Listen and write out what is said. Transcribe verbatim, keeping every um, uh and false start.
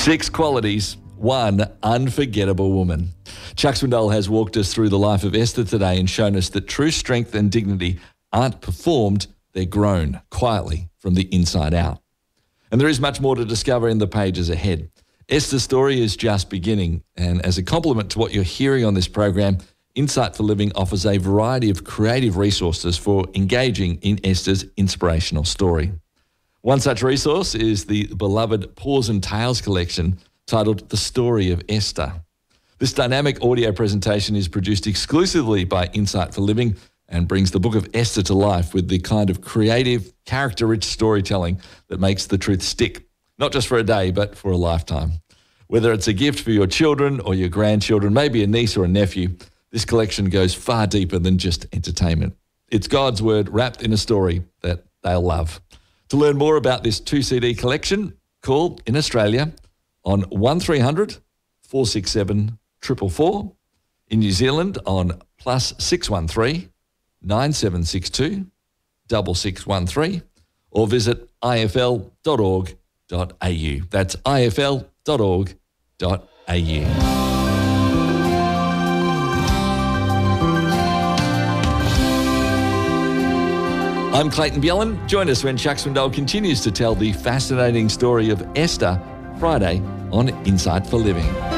Six qualities, one unforgettable woman. Chuck Swindoll has walked us through the life of Esther today and shown us that true strength and dignity aren't performed, they're grown quietly from the inside out. And there is much more to discover in the pages ahead. Esther's story is just beginning, and as a complement to what you're hearing on this program, Insight for Living offers a variety of creative resources for engaging in Esther's inspirational story. One such resource is the beloved Paws and Tales collection titled The Story of Esther. This dynamic audio presentation is produced exclusively by Insight for Living and brings the book of Esther to life with the kind of creative, character-rich storytelling that makes the truth stick, not just for a day, but for a lifetime. Whether it's a gift for your children or your grandchildren, maybe a niece or a nephew, this collection goes far deeper than just entertainment. It's God's word wrapped in a story that they'll love. To learn more about this two C D collection, call in Australia on one three hundred, four six seven, four four four, in New Zealand on plus six one three, nine seven six two, six six one three, or visit I F L dot org dot A U. That's I F L dot org dot A U. I'm Clayton Bjellan. Join us when Chuck Swindoll continues to tell the fascinating story of Esther, Friday on Insight for Living.